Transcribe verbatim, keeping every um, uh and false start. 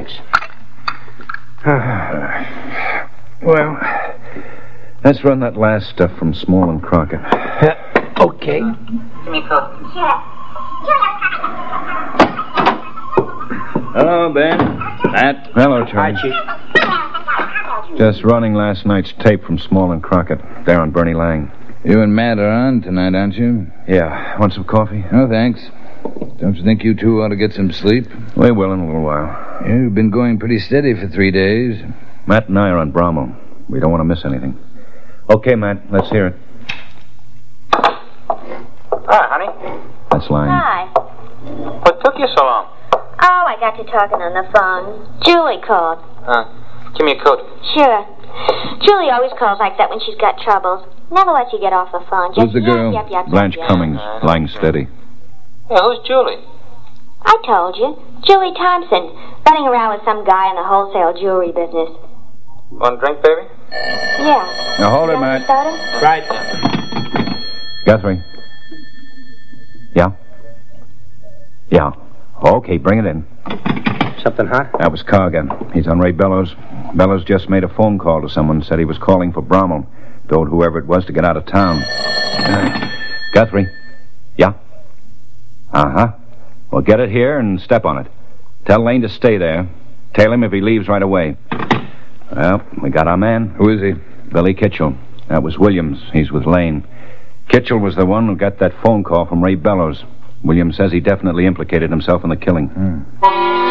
thanks. Well, let's run that last stuff from Small and Crockett. Uh, okay. Give me a coat. Sure. Hello, Ben. Matt. Hello, Charlie. Hi, Chief. Just running last night's tape from Small and Crockett. There on Bernie Lang. You and Matt are on tonight, aren't you? Yeah. Want some coffee? No, thanks. Don't you think you two ought to get some sleep? We will in a little while. You've been going pretty steady for three days. Matt and I are on Bromwell. We don't want to miss anything. Okay, Matt. Let's hear it. Hi, honey. That's Lang. Hi. What took you so long? Oh, I got you talking on the phone. Julie called. Uh, give me a coat. Sure. Julie always calls like that when she's got troubles. Never lets you get off the phone. Just Who's the girl? Yep, yep, yep, Blanche yep, yep. Cummings. Lang steady. Yeah, who's Julie? I told you. Julie Thompson. Running around with some guy in the wholesale jewelry business. Want a drink, baby? Yeah. Now hold it, You want Matt. some soda? Right. Guthrie. Yeah? Yeah. Okay, bring it in. Something hot? That was Cargan. He's on Ray Bellows. Bellows just made a phone call to someone, said he was calling for Bromwell. Told whoever it was to get out of town. Uh, Guthrie. Yeah? Uh-huh. Well, get it here and step on it. Tell Lane to stay there. Tail him if he leaves right away. Well, we got our man. Who is he? Billy Kitchell. That was Williams. He's with Lane. Kitchell was the one who got that phone call from Ray Bellows. Williams says he definitely implicated himself in the killing. Hmm.